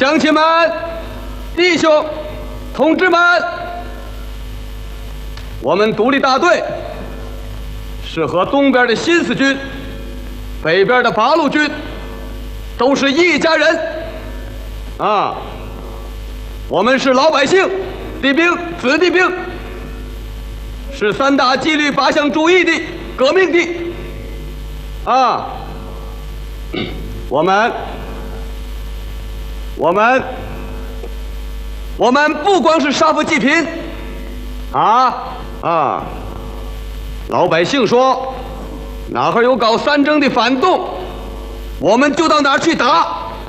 乡亲们、弟兄、同志们，我们独立大队是和东边的新四军、北边的八路军都是一家人啊！我们是老百姓、弟兵、子弟兵，是3大纪律8项注意的革命的啊！我们不光是杀富济贫老百姓说哪儿有搞3征的反动，我们就到哪儿去打；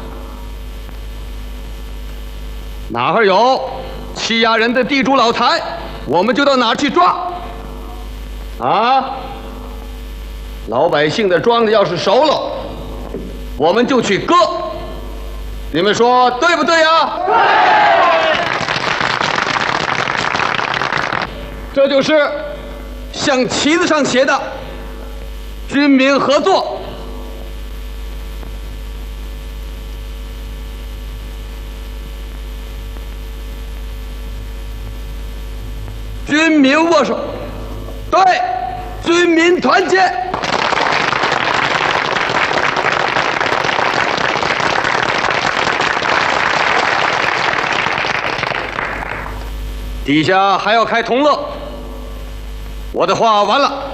哪儿有欺压人的地主老财，我们就到哪儿去抓。老百姓的庄子要是熟了，我们就去割。你们说对不对呀？对。这就是像旗子上写的军民合作。军民握手，对，军民团结。底下还要开同乐，我的话完了。